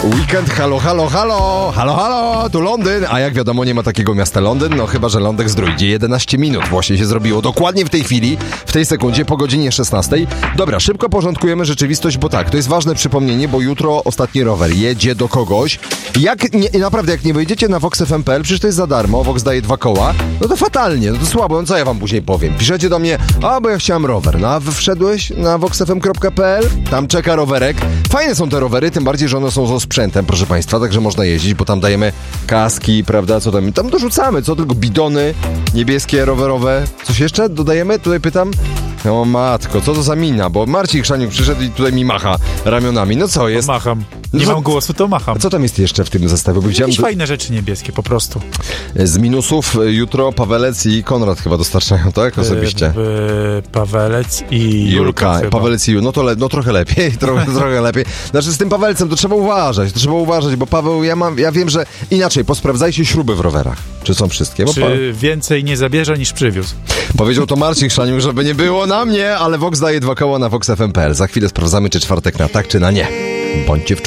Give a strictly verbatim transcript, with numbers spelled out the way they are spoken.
Weekend, halo, halo, halo, halo, halo, tu Londyn, a jak wiadomo nie ma takiego miasta Londyn, no chyba, że Lądek Zdrój, jedenaście minut właśnie się zrobiło, dokładnie w tej chwili, w tej sekundzie, po godzinie szesnastej. Dobra, szybko porządkujemy rzeczywistość, bo tak, to jest ważne przypomnienie, bo jutro ostatni rower jedzie do kogoś. Jak, nie, naprawdę, jak nie wejdziecie na vox f m kropka p l, przecież to jest za darmo, Vox daje dwa koła, no to fatalnie, no to słabo, no co ja wam później powiem? Piszecie do mnie, a bo ja chciałem rower, no a wy wszedłeś na vox f m kropka p l, tam czeka rowerek, fajne są te rowery, tym bardziej, że one są ze sprzętem, proszę państwa, także można jeździć, bo tam dajemy kaski, prawda, co tam, tam dorzucamy, co tylko bidony niebieskie, rowerowe, coś jeszcze dodajemy? Tutaj pytam. O matko, co to za mina, bo Marcin Chrzaniuk przyszedł i tutaj mi macha ramionami, no co jest? Macham. Nie no, mam głosu, to macham. A co tam jest jeszcze w tym zestawie? Bo Jakieś do... fajne rzeczy niebieskie, po prostu. Z minusów jutro Pawelec i Konrad chyba dostarczają, tak? Osobiście. Yy, yy, Pawelec i Julka. Julka Pawelec i Julka, no to le... no trochę lepiej, trochę, trochę lepiej. Znaczy z tym Pawelcem to trzeba uważać, to trzeba uważać, bo Paweł, ja mam, ja wiem, że inaczej, posprawdzajcie śruby w rowerach. Czy są wszystkie? Bo Czy pa... więcej nie zabierze niż przywiózł? Powiedział to Marcin Chrzaniuk, żeby nie było na mnie, ale Vox daje dwa koła na vox f m kropka p l. Za chwilę sprawdzamy, czy czwartek na tak, czy na nie. Bądźcie w